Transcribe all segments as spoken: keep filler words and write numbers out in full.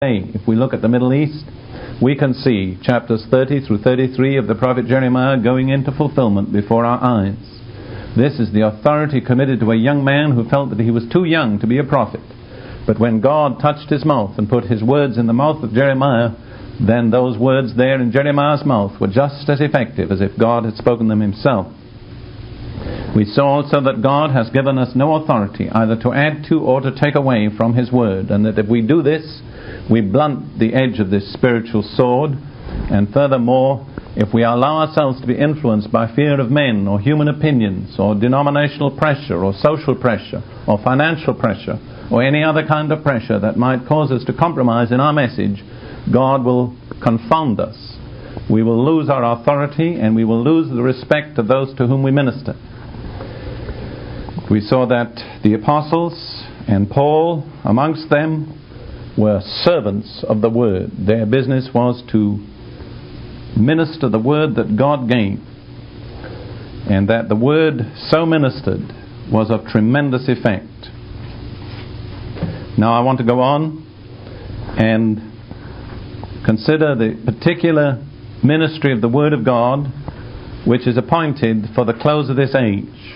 If we look at the Middle East, we can see chapters thirty through thirty-three of the prophet Jeremiah going into fulfillment before our eyes. This is the authority committed to a young man who felt that he was too young to be a prophet. But when God touched his mouth and put his words in the mouth of Jeremiah, then those words there in Jeremiah's mouth were just as effective as if God had spoken them himself. We saw also that God has given us no authority either to add to or to take away from his word, and that if we do this, we blunt the edge of this spiritual sword. And furthermore, if we allow ourselves to be influenced by fear of men or human opinions or denominational pressure or social pressure or financial pressure or any other kind of pressure that might cause us to compromise in our message, God will confound us. We will lose our authority and we will lose the respect of those to whom we minister. We saw that the apostles and Paul amongst them were servants of the word. Their business was to minister the word that God gave, and that the word so ministered was of tremendous effect. Now I want to go on and consider the particular ministry of the word of God which is appointed for the close of this age.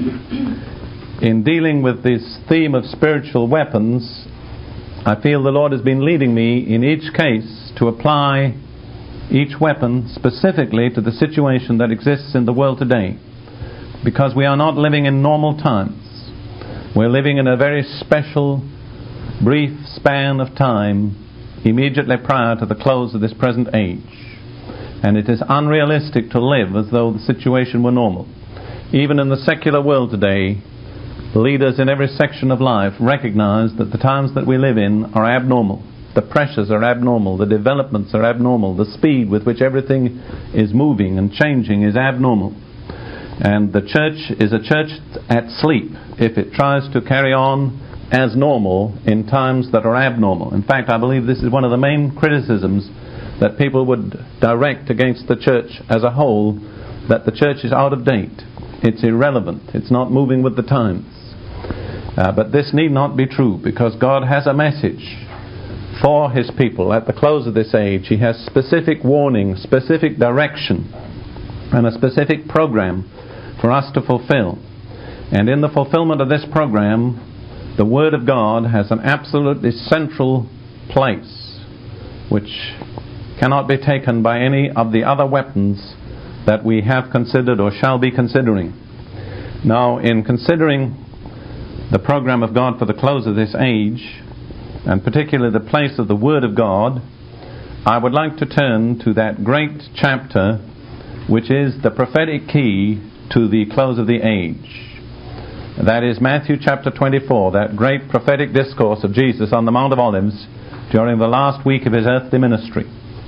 In dealing with this theme of spiritual weapons, I feel the Lord has been leading me in each case to apply each weapon specifically to the situation that exists in the world today, because we are not living in normal times. We're living in a very special, brief span of time immediately prior to the close of this present age, and it is unrealistic to live as though the situation were normal. Even in the secular world today, leaders in every section of life recognize that the times that we live in are abnormal. The pressures are abnormal. The developments are abnormal. The speed with which everything is moving and changing is abnormal. And the church is a church at sleep if it tries to carry on as normal in times that are abnormal. In fact, I believe this is one of the main criticisms that people would direct against the church as a whole, that the church is out of date. It's irrelevant. It's not moving with the times. Uh, but this need not be true, because God has a message for his people at the close of this age. He has specific warning, specific direction, and a specific program for us to fulfill. And in the fulfillment of this program, the Word of God has an absolutely central place, which cannot be taken by any of the other weapons that we have considered or shall be considering. Now, in considering the program of God for the close of this age, and particularly the place of the Word of God, I would like to turn to that great chapter which is the prophetic key to the close of the age. That is Matthew chapter twenty-four, that great prophetic discourse of Jesus on the Mount of Olives during the last week of his earthly ministry.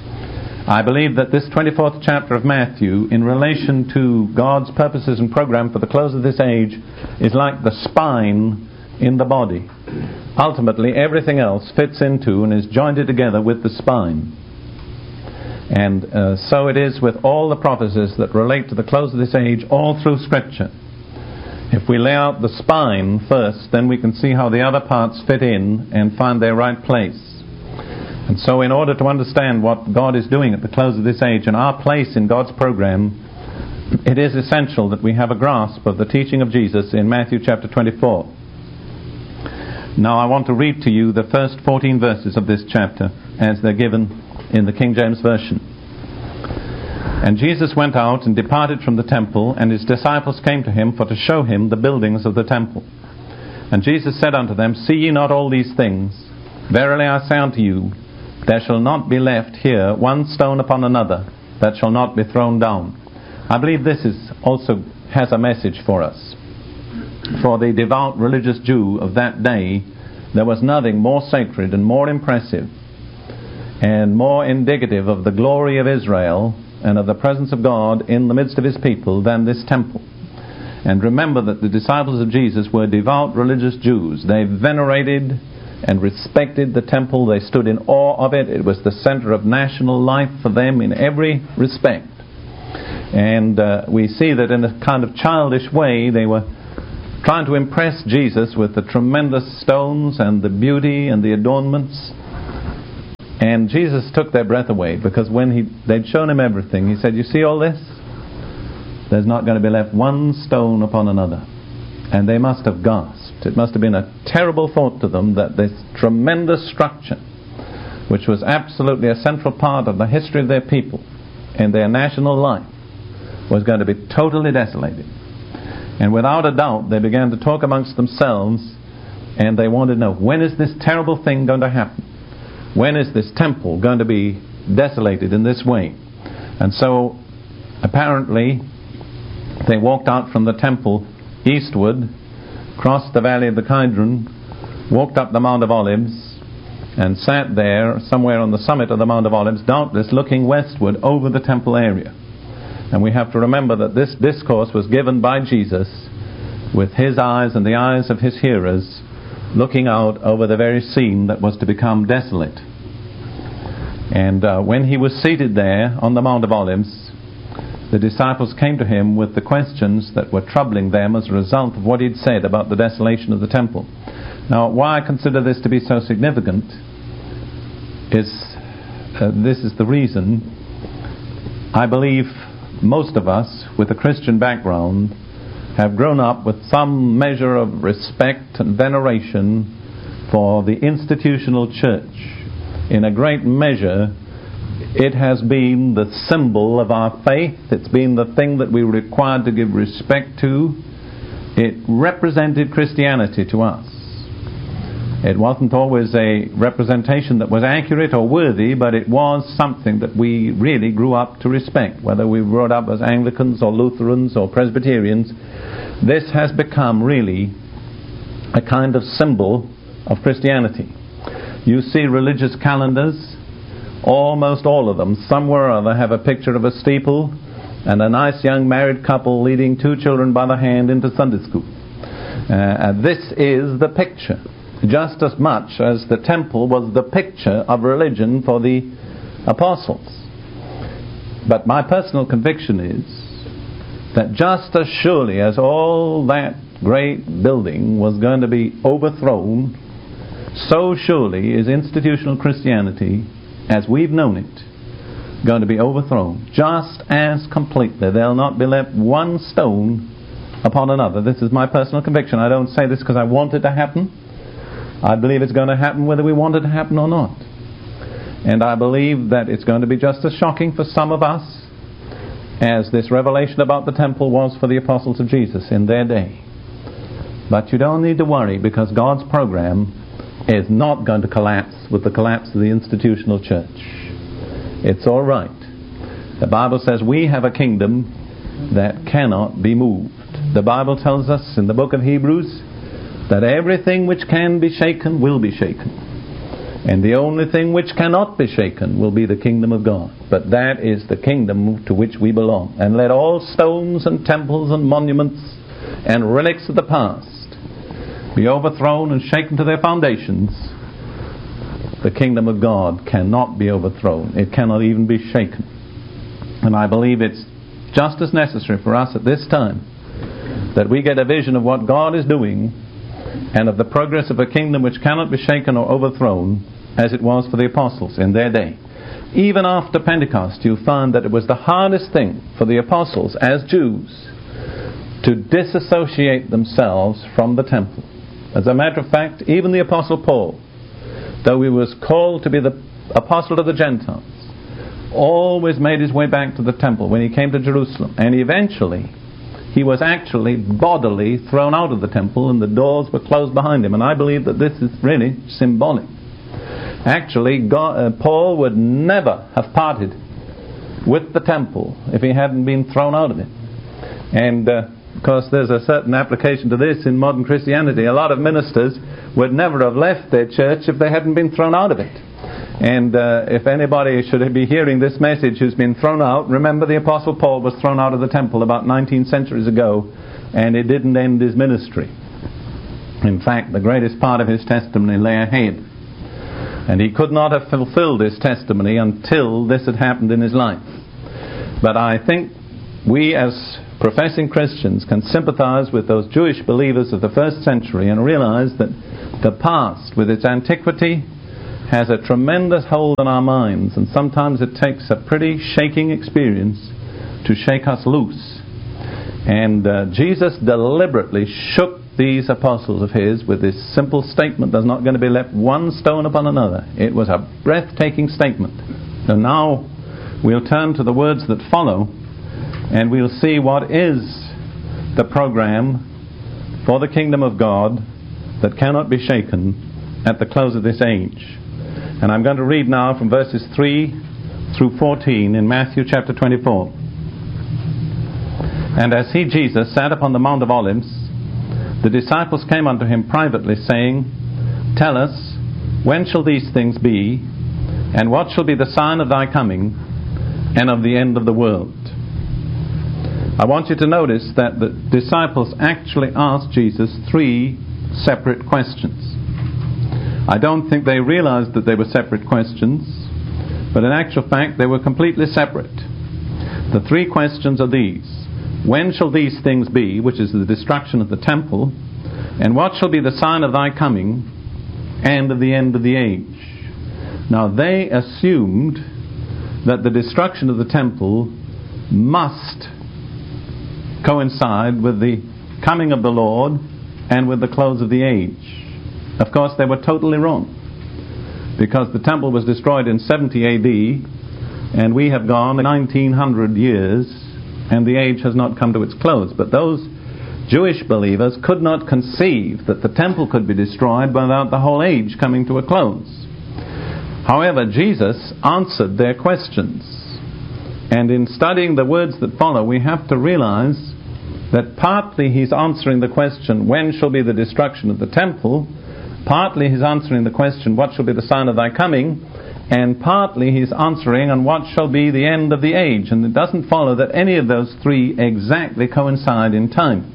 I believe that this twenty-fourth chapter of Matthew, in relation to God's purposes and program for the close of this age, is like the spine in the body. Ultimately, everything else fits into and is joined together with the spine. And uh, so it is with all the prophecies that relate to the close of this age all through Scripture. If we lay out the spine first, then we can see how the other parts fit in and find their right place. And so in order to understand what God is doing at the close of this age and our place in God's program, it is essential that we have a grasp of the teaching of Jesus in Matthew chapter twenty-four. Now I want to read to you the first fourteen verses of this chapter as they're given in the King James Version. And Jesus went out and departed from the temple, and his disciples came to him for to show him the buildings of the temple. And Jesus said unto them, See ye not all these things? Verily I say unto you, there shall not be left here one stone upon another that shall not be thrown down. I believe this is also has a message for us. For the devout religious Jew of that day, there was nothing more sacred and more impressive and more indicative of the glory of Israel and of the presence of God in the midst of his people than this temple. And remember that the disciples of Jesus were devout religious Jews. They venerated and respected the temple. They stood in awe of it. It was the center of national life for them in every respect. And uh, we see that in a kind of childish way they were trying to impress Jesus with the tremendous stones and the beauty and the adornments And Jesus took their breath away, because when he they'd shown him everything, he said, you see all this? There's not going to be left one stone upon another. And they must have gasped. It must have been a terrible thought to them that this tremendous structure, which was absolutely a central part of the history of their people and their national life, was going to be totally desolated. And without a doubt, they began to talk amongst themselves, and they wanted to know, when is this terrible thing going to happen? When is this temple going to be desolated in this way? And so, apparently, they walked out from the temple eastward, crossed the valley of the Kidron, walked up the Mount of Olives, and sat there somewhere on the summit of the Mount of Olives, doubtless looking westward over the temple area. And we have to remember that this discourse was given by Jesus with his eyes and the eyes of his hearers looking out over the very scene that was to become desolate. And uh, when he was seated there on the Mount of Olives, the disciples came to him with the questions that were troubling them as a result of what he'd said about the desolation of the temple. Now, why I consider this to be so significant is uh, this is the reason. I believe most of us with a Christian background have grown up with some measure of respect and veneration for the institutional church. In a great measure, it has been the symbol of our faith. It's been the thing that we were required to give respect to. It represented Christianity to us. It wasn't always a representation that was accurate or worthy, but it was something that we really grew up to respect. Whether we grew up as Anglicans or Lutherans or Presbyterians, this has become really a kind of symbol of Christianity. You see religious calendars, almost all of them, somewhere or other, have a picture of a steeple and a nice young married couple leading two children by the hand into Sunday school. Uh, and this is the picture, just as much as the temple was the picture of religion for the apostles. But my personal conviction is that just as surely as all that great building was going to be overthrown, so surely is institutional Christianity, as we've known it, going to be overthrown just as completely. There'll not be left one stone upon another. This is my personal conviction. I don't say this because I want it to happen. I believe it's going to happen whether we want it to happen or not. And I believe that it's going to be just as shocking for some of us as this revelation about the temple was for the apostles of Jesus in their day. But you don't need to worry, because God's program is not going to collapse with the collapse of the institutional church. It's all right. The Bible says we have a kingdom that cannot be moved. The Bible tells us in the book of Hebrews that everything which can be shaken will be shaken. And the only thing which cannot be shaken will be the kingdom of God. But that is the kingdom to which we belong. And let all stones and temples and monuments and relics of the past be overthrown and shaken to their foundations. The kingdom of God cannot be overthrown. It cannot even be shaken. And I believe it's just as necessary for us at this time that we get a vision of what God is doing and of the progress of a kingdom which cannot be shaken or overthrown, as it was for the apostles in their day. Even after Pentecost, you find that it was the hardest thing for the apostles as Jews to disassociate themselves from the temple. As a matter of fact, even the Apostle Paul, though he was called to be the apostle of the Gentiles, always made his way back to the temple when he came to Jerusalem. And eventually, he was actually bodily thrown out of the temple, and the doors were closed behind him. And I believe that this is really symbolic. Actually, God, uh, Paul would never have parted with the temple if he hadn't been thrown out of it. And uh, of course, there's a certain application to this in modern Christianity. A lot of ministers would never have left their church if they hadn't been thrown out of it. And uh, if anybody should be hearing this message who's been thrown out, remember the Apostle Paul was thrown out of the temple about nineteen centuries ago, and it didn't end his ministry. In fact, the greatest part of his testimony lay ahead. And he could not have fulfilled his testimony until this had happened in his life. But I think we as professing Christians can sympathize with those Jewish believers of the first century and realize that the past, with its antiquity has a tremendous hold on our minds, and sometimes it takes a pretty shaking experience to shake us loose. And uh, Jesus deliberately shook these apostles of his with this simple statement, there's not going to be left one stone upon another. It was a breathtaking statement. So now we'll turn to the words that follow, and we'll see what is the program for the kingdom of God that cannot be shaken at the close of this age. And I'm going to read now from verses three through fourteen in Matthew chapter twenty-four. And as he, Jesus, sat upon the Mount of Olives, the disciples came unto him privately, saying, Tell us, when shall these things be, and what shall be the sign of thy coming, and of the end of the world? I want you to notice that the disciples actually asked Jesus three separate questions. I don't think they realized that they were separate questions, but in actual fact they were completely separate. The three questions are these. When shall these things be, which is the destruction of the temple, and what shall be the sign of thy coming, and of the end of the age? Now they assumed that the destruction of the temple must coincide with the coming of the Lord and with the close of the age. Of course, they were totally wrong, because the temple was destroyed in seventy A D, and we have gone nineteen hundred years, and the age has not come to its close. But those Jewish believers could not conceive that the temple could be destroyed without the whole age coming to a close. However, Jesus answered their questions. And in studying the words that follow, we have to realize that partly he's answering the question, when shall be the destruction of the temple? Partly he's answering the question, what shall be the sign of thy coming? And partly he's answering on what shall be the end of the age. And it doesn't follow that any of those three exactly coincide in time.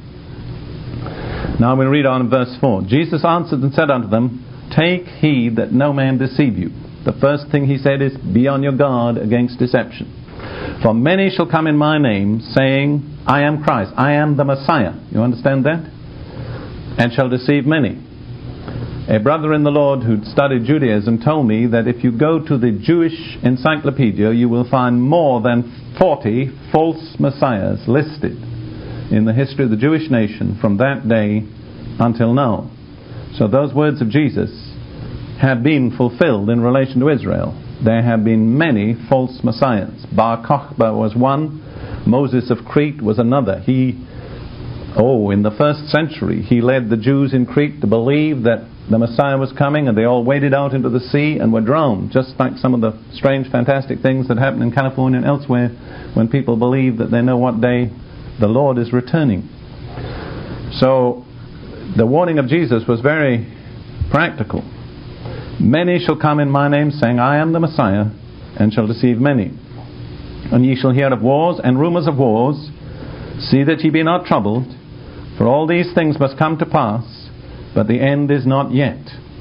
Now we'll read on in verse four. Jesus answered and said unto them, Take heed that no man deceive you. The first thing he said is, be on your guard against deception. For many shall come in my name, saying, I am Christ, I am the Messiah. You understand that? And shall deceive many. A brother in the Lord who'd studied Judaism told me that if you go to the Jewish encyclopedia, you will find more than forty false messiahs listed in the history of the Jewish nation from that day until now. So those words of Jesus have been fulfilled in relation to Israel. There have been many false messiahs. Bar Kokhba was one. Moses of Crete was another. He, oh, in the first century, he led the Jews in Crete to believe that the Messiah was coming, and they all waded out into the sea and were drowned, just like some of the strange, fantastic things that happen in California and elsewhere when people believe that they know what day the Lord is returning. So the warning of Jesus was very practical. Many shall come in my name, saying, I am the Messiah, and shall deceive many. And ye shall hear of wars and rumors of wars. See that ye be not troubled, for all these things must come to pass, but the end is not yet.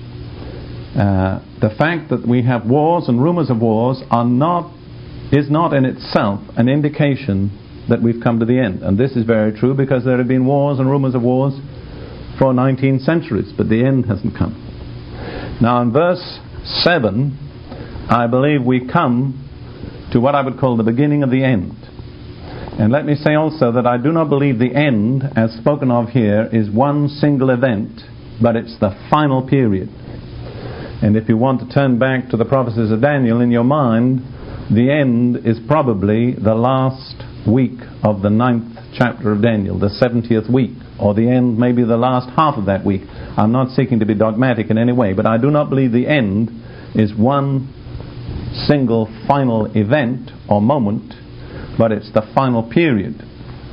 Uh, the fact that we have wars and rumors of wars are not, is not in itself an indication that we've come to the end. And this is very true because there have been wars and rumors of wars for nineteen centuries, but the end hasn't come. Now in verse seven, I believe we come to what I would call the beginning of the end. And let me say also that I do not believe the end, as spoken of here, is one single event, but it's the final period. And if you want to turn back to the prophecies of Daniel in your mind, the end is probably the last week of the ninth chapter of Daniel, the seventieth week, or the end maybe the last half of that week. I'm not seeking to be dogmatic in any way, but I do not believe the end is one single final event or moment, but it's the final period.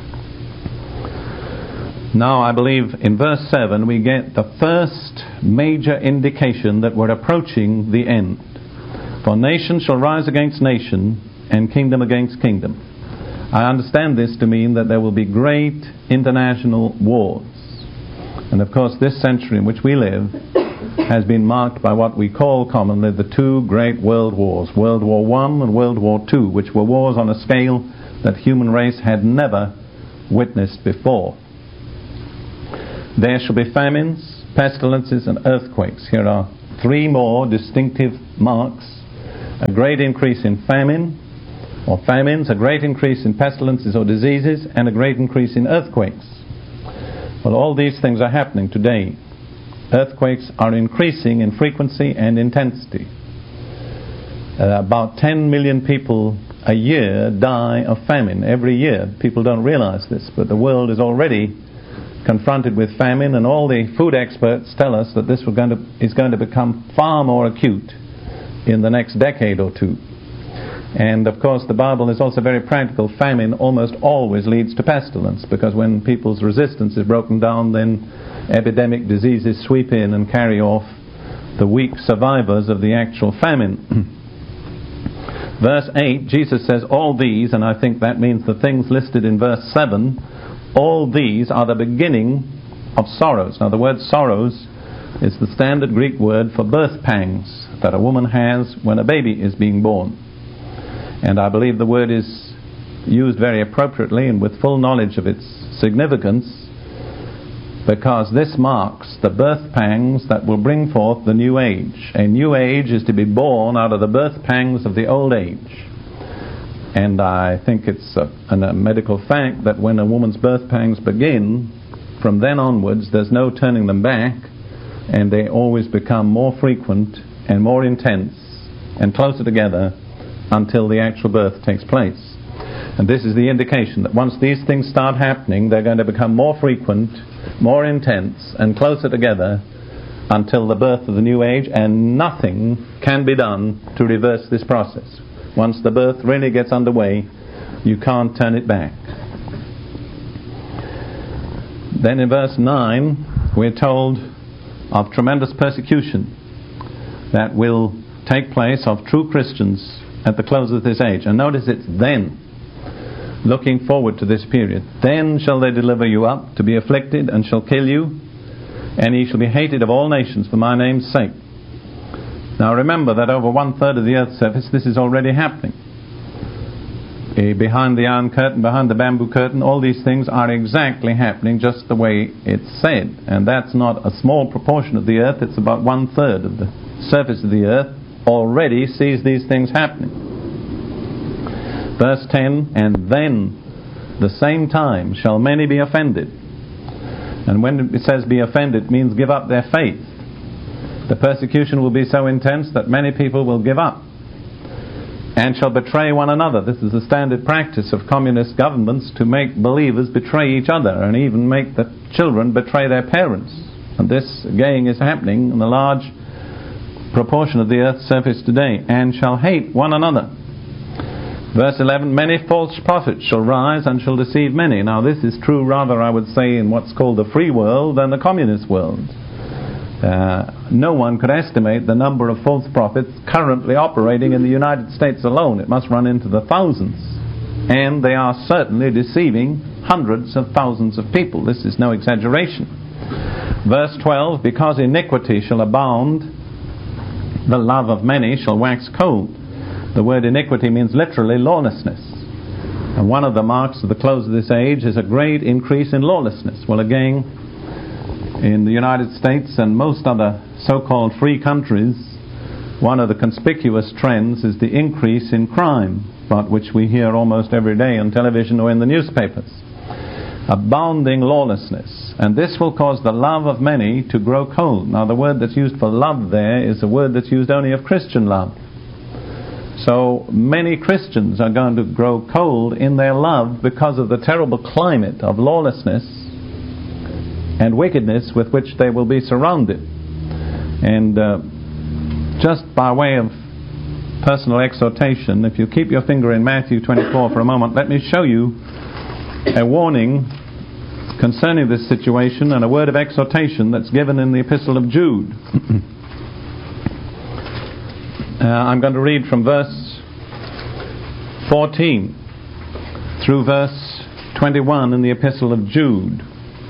Now I believe in verse seven we get the first major indication that we're approaching the end. For nation shall rise against nation, and kingdom against kingdom. I understand this to mean that there will be great international wars. And of course this century in which we live has been marked by what we call commonly the two great world wars, World War One and World War Two, which were wars on a scale that human race had never witnessed before. There shall be famines, pestilences, and earthquakes. Here are three more distinctive marks: a great increase in famine or famines, a great increase in pestilences or diseases, and a great increase in earthquakes. Well, all these things are happening today. Earthquakes are increasing in frequency and intensity. Uh, about ten million people a year die of famine every year. People don't realize this, but the world is already confronted with famine, and all the food experts tell us that this going to, is going to become far more acute in the next decade or two. And of course the Bible is also very practical. Famine almost always leads to pestilence, because when people's resistance is broken down, then epidemic diseases sweep in and carry off the weak survivors of the actual famine. Verse eight, Jesus says, all these, and I think that means the things listed in verse seven, all these are the beginning of sorrows. Now the word sorrows is the standard Greek word for birth pangs that a woman has when a baby is being born. And I believe the word is used very appropriately and with full knowledge of its significance, because this marks the birth pangs that will bring forth the new age. A new age is to be born out of the birth pangs of the old age. And I think it's a, a medical fact that when a woman's birth pangs begin, from then onwards there's no turning them back, and they always become more frequent and more intense and closer together until the actual birth takes place. And this is the indication that once these things start happening, they're going to become more frequent, more intense, and closer together until the birth of the new age, and nothing can be done to reverse this process. Once the birth really gets underway, you can't turn it back. Then in verse nine, we're told of tremendous persecution that will take place of true Christians at the close of this age. And notice it's then, looking forward to this period. Then shall they deliver you up to be afflicted, and shall kill you, and ye shall be hated of all nations for my name's sake. Now remember that over one third of the earth's surface this is already happening. Eh, behind the iron curtain, behind the bamboo curtain, all these things are exactly happening just the way it's said. And that's not a small proportion of the earth, it's about one third of the surface of the earth already sees these things happening. Verse ten, and then the same time shall many be offended. And when it says be offended, it means give up their faith. The persecution will be so intense that many people will give up and shall betray one another. This is the standard practice of communist governments, to make believers betray each other, and even make the children betray their parents. And this again is happening in a large proportion of the earth's surface today. And shall hate one another. Verse eleven, many false prophets shall rise and shall deceive many. Now this is true rather, I would say, in what's called the free world than the communist world. Uh, no one could estimate the number of false prophets currently operating in the United States alone. It must run into the thousands. And they are certainly deceiving hundreds of thousands of people. This is no exaggeration. Verse twelve, because iniquity shall abound, the love of many shall wax cold. The word iniquity means literally lawlessness. And one of the marks of the close of this age is a great increase in lawlessness. Well, again, in the United States and most other so-called free countries, one of the conspicuous trends is the increase in crime, about which we hear almost every day on television or in the newspapers. Abounding lawlessness. And this will cause the love of many to grow cold. Now the word that's used for love there is a word that's used only of Christian love. So many Christians are going to grow cold in their love because of the terrible climate of lawlessness and wickedness with which they will be surrounded. And uh, just by way of personal exhortation, if you keep your finger in Matthew twenty-four for a moment, let me show you a warning concerning this situation and a word of exhortation that's given in the Epistle of Jude. uh, I'm going to read from verse fourteen through verse twenty-one in the Epistle of Jude.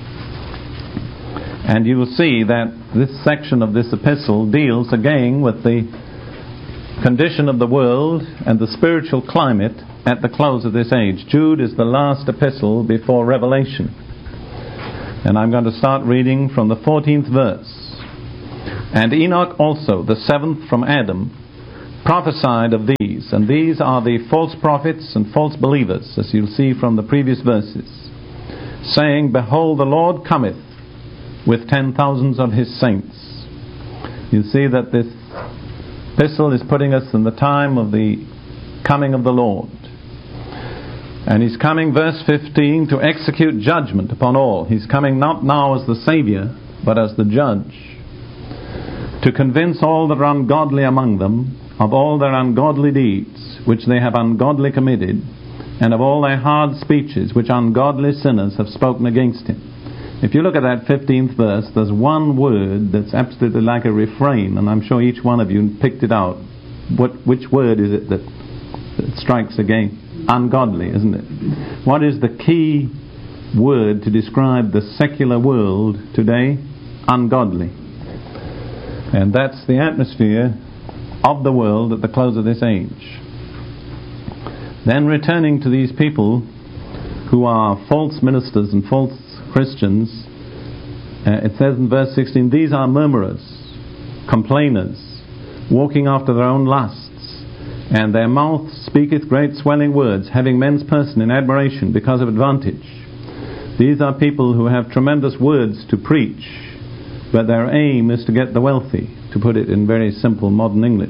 And you will see that this section of this epistle deals again with the condition of the world and the spiritual climate at the close of this age. Jude is the last epistle before Revelation. And I'm going to start reading from the fourteenth verse. And Enoch also, the seventh from Adam, prophesied of these. And these are the false prophets and false believers, as you'll see from the previous verses, saying, Behold, the Lord cometh with ten thousands of his saints. You see that this epistle is putting us in the time of the coming of the Lord. And he's coming, verse fifteen, to execute judgment upon all. He's coming not now as the Saviour, but as the judge, to convince all that are ungodly among them of all their ungodly deeds, which they have ungodly committed, and of all their hard speeches, which ungodly sinners have spoken against him. If you look at that fifteenth verse, there's one word that's absolutely like a refrain, and I'm sure each one of you picked it out. What, which word is it that, that strikes again? Ungodly, isn't it? What is the key word to describe the secular world today? Ungodly. And that's the atmosphere of the world at the close of this age. Then returning to these people who are false ministers and false Christians, uh, it says in verse sixteen, These are murmurers, complainers, walking after their own lusts, and their mouth speaketh great swelling words, having men's person in admiration because of advantage. These are people who have tremendous words to preach, but their aim is to get the wealthy, to put it in very simple modern English.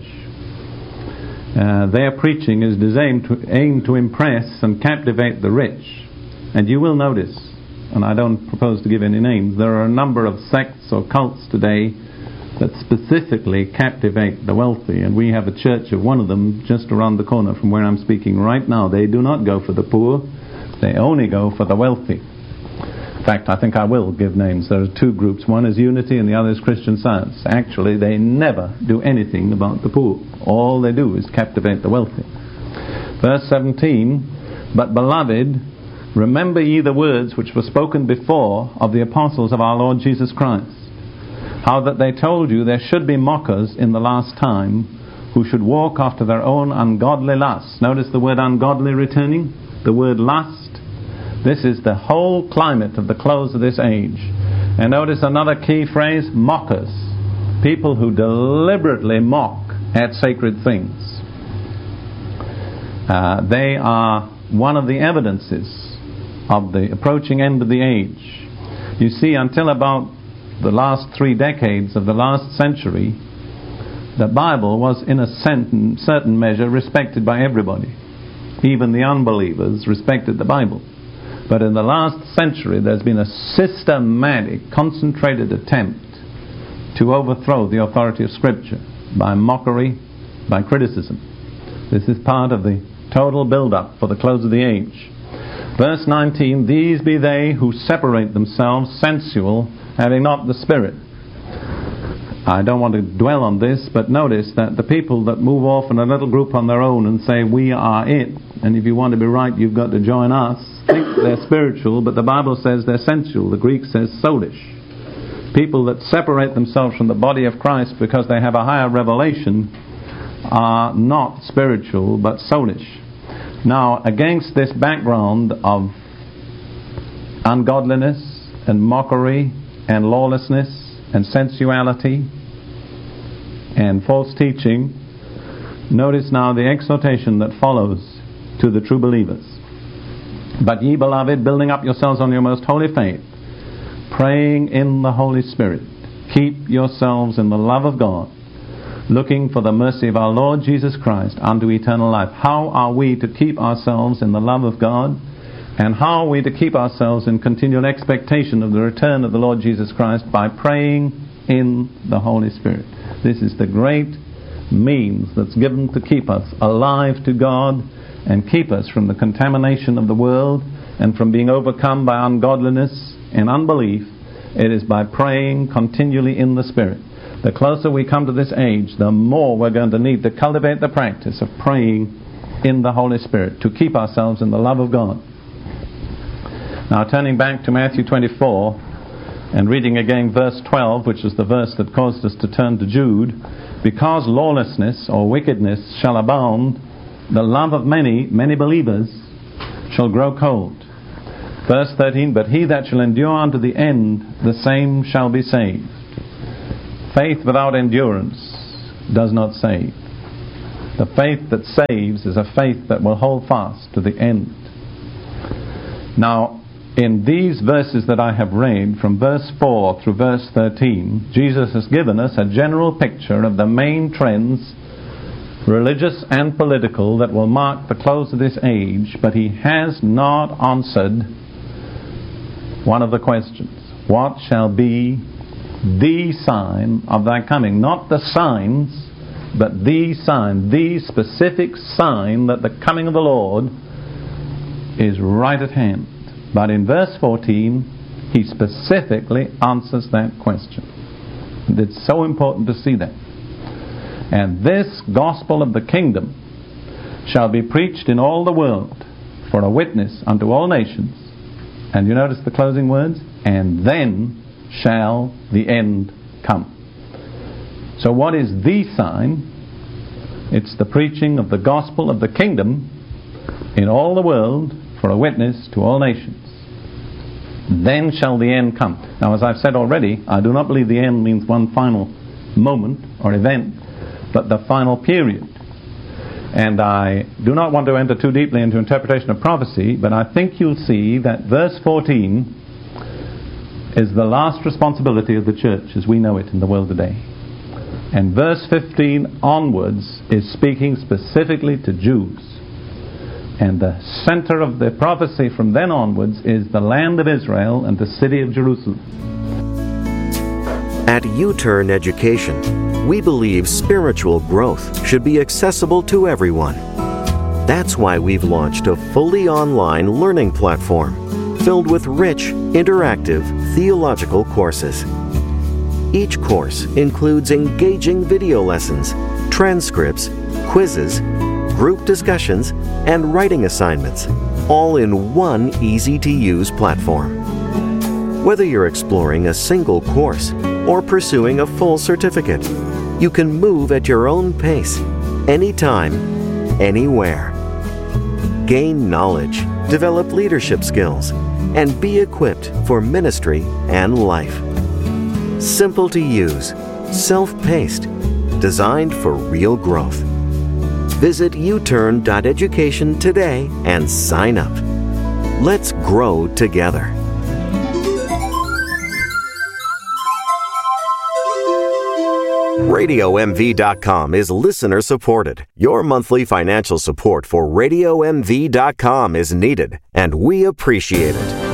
Uh, their preaching is designed to aim to impress and captivate the rich. And you will notice, and I don't propose to give any names, there are a number of sects or cults today that specifically captivate the wealthy, and we have a church of one of them just around the corner from where I'm speaking right now. They do not go for the poor, they only go for the wealthy. In fact, I think I will give names. There are two groups. One is Unity and the other is Christian Science. Actually, they never do anything about the poor. All they do is captivate the wealthy. Verse seventeen, But beloved, remember ye the words which were spoken before of the apostles of our Lord Jesus Christ, how that they told you there should be mockers in the last time, who should walk after their own ungodly lusts. Notice the word ungodly returning, the word lust. This is the whole climate of the close of this age. And notice another key phrase, mockers. People who deliberately mock at sacred things. Uh, they are one of the evidences of the approaching end of the age. You see, until about the last three decades of the last century, the Bible was in a certain, certain measure respected by everybody. Even the unbelievers respected the Bible. But in the last century there's been a systematic, concentrated attempt to overthrow the authority of Scripture by mockery, by criticism. This is part of the total build-up for the close of the age. Verse nineteen, These be they who separate themselves sensual, having not the Spirit. I don't want to dwell on this, but notice that the people that move off in a little group on their own and say, we are it, and if you want to be right, you've got to join us, think they're spiritual, but the Bible says they're sensual. The Greek says soulish. People that separate themselves from the body of Christ because they have a higher revelation are not spiritual, but soulish. Now, against this background of ungodliness and mockery and lawlessness and sensuality and false teaching, notice now the exhortation that follows to the true believers. But ye, beloved, building up yourselves on your most holy faith, praying in the Holy Spirit, keep yourselves in the love of God, looking for the mercy of our Lord Jesus Christ unto eternal life. How are we to keep ourselves in the love of God? And how are we to keep ourselves in continual expectation of the return of the Lord Jesus Christ? By praying in the Holy Spirit. This is the great means that's given to keep us alive to God and keep us from the contamination of the world and from being overcome by ungodliness and unbelief. It is by praying continually in the Spirit. The closer we come to this age, the more we're going to need to cultivate the practice of praying in the Holy Spirit to keep ourselves in the love of God. Now, turning back to Matthew twenty-four and reading again verse twelve, which is the verse that caused us to turn to Jude, because lawlessness or wickedness shall abound, the love of many, many believers shall grow cold. Verse thirteen, but he that shall endure unto the end, the same shall be saved. Faith without endurance does not save. The faith that saves is a faith that will hold fast to the end. Now, in these verses that I have read, from verse four through verse thirteen, Jesus has given us a general picture of the main trends, religious and political, that will mark the close of this age, but he has not answered one of the questions. What shall be the sign of thy coming? Not the signs, but the sign, the specific sign that the coming of the Lord is right at hand. But in verse fourteen, he specifically answers that question. And it's so important to see that. And this gospel of the kingdom shall be preached in all the world for a witness unto all nations. And you notice the closing words? And then shall the end come. So what is the sign? It's the preaching of the gospel of the kingdom in all the world for a witness to all nations. Then shall the end come. Now, as I've said already, I do not believe the end means one final moment or event, but the final period. And I do not want to enter too deeply into interpretation of prophecy, but I think you'll see that verse fourteen is the last responsibility of the church as we know it in the world today. And verse fifteen onwards is speaking specifically to Jews. And the center of the prophecy from then onwards is the land of Israel and the city of Jerusalem. At U-Turn Education, we believe spiritual growth should be accessible to everyone. That's why we've launched a fully online learning platform filled with rich, interactive theological courses. Each course includes engaging video lessons, transcripts, quizzes, group discussions, and writing assignments, all in one easy-to-use platform. Whether you're exploring a single course or pursuing a full certificate, you can move at your own pace, anytime, anywhere. Gain knowledge, develop leadership skills, and be equipped for ministry and life. Simple to use, self-paced, designed for real growth. Visit u turn dot education today and sign up. Let's grow together. Radio M V dot com is listener supported. Your monthly financial support for Radio M V dot com is needed, and we appreciate it.